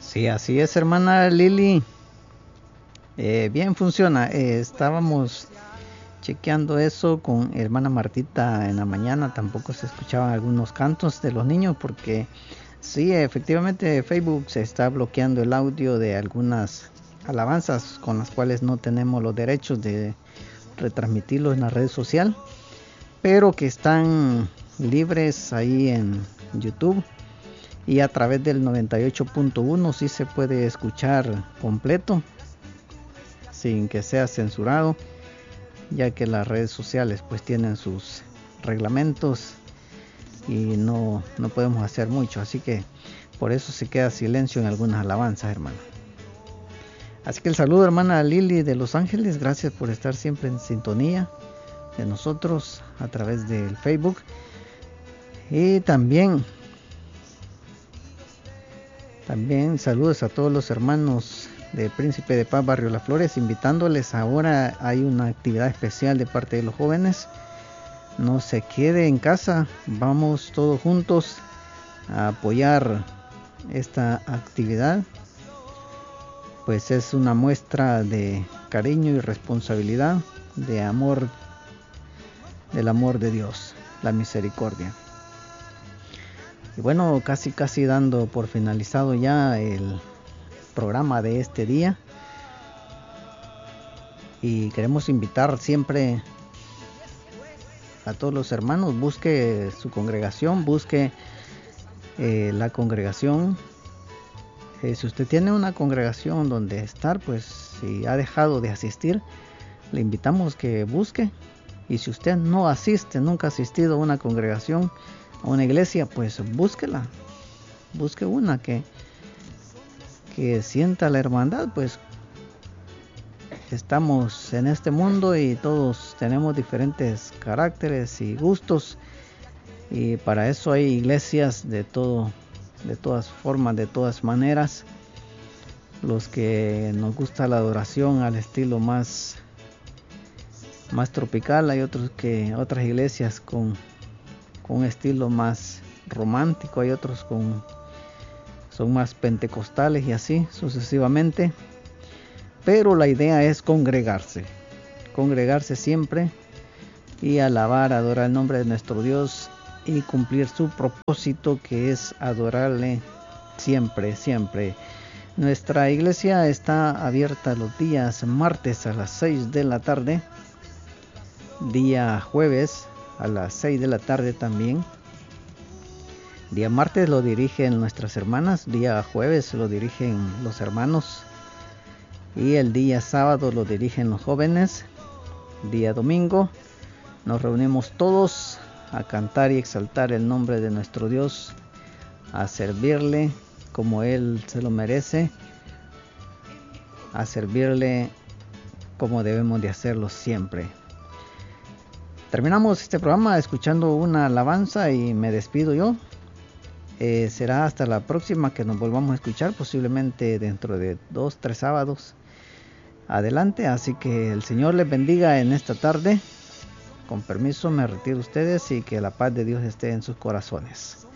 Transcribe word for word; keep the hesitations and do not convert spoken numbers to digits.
Sí, así es, hermana Lili. Eh, bien funciona. Eh, estábamos chequeando eso con hermana Martita en la mañana. Tampoco se escuchaban algunos cantos de los niños porque sí, efectivamente Facebook se está bloqueando el audio de algunas alabanzas con las cuales no tenemos los derechos de retransmitirlo en la red social, pero que están libres ahí en YouTube. Y a través del noventa y ocho punto uno sí se puede escuchar completo sin que sea censurado, ya que las redes sociales pues tienen sus reglamentos y no, no podemos hacer mucho, así que por eso se queda silencio en algunas alabanzas, hermano. Así que el saludo, hermana Lili de Los Ángeles, gracias por estar siempre en sintonía de nosotros a través del Facebook. Y también También saludos a todos los hermanos de Príncipe de Paz, Barrio Las Flores, invitándoles. Ahora hay una actividad especial de parte de los jóvenes. No se quede en casa, vamos todos juntos a apoyar esta actividad, pues es una muestra de cariño y responsabilidad, de amor, del amor de Dios, la misericordia. Y bueno, casi casi dando por finalizado ya el programa de este día, y queremos invitar siempre a todos los hermanos, busque su congregación, busque eh, la congregación. Eh, si usted tiene una congregación donde estar, pues si ha dejado de asistir, le invitamos que busque. Y si usted no asiste, nunca ha asistido a una congregación, a una iglesia, pues búsquela, busque una que, que sienta la hermandad. Pues estamos en este mundo y todos tenemos diferentes caracteres y gustos, y para eso hay iglesias de todo, de todas formas, de todas maneras. Los que nos gusta la adoración al estilo más más tropical, hay otros que otras iglesias con con un estilo más romántico, hay otros con son más pentecostales y así sucesivamente. Pero la idea es congregarse, congregarse siempre y alabar, adorar el nombre de nuestro Dios y cumplir su propósito, que es adorarle siempre, siempre. Nuestra iglesia está abierta los días martes a las seis de la tarde, día jueves a las seis de la tarde también. Día martes lo dirigen nuestras hermanas, día jueves lo dirigen los hermanos y el día sábado lo dirigen los jóvenes. Día domingo nos reunimos todos a cantar y exaltar el nombre de nuestro Dios, a servirle como Él se lo merece, a servirle como debemos de hacerlo siempre. Terminamos este programa escuchando una alabanza y me despido yo. Eh, será hasta la próxima que nos volvamos a escuchar, posiblemente dentro de dos, tres sábados adelante. Así que el Señor les bendiga en esta tarde. Con permiso me retiro de ustedes y que la paz de Dios esté en sus corazones.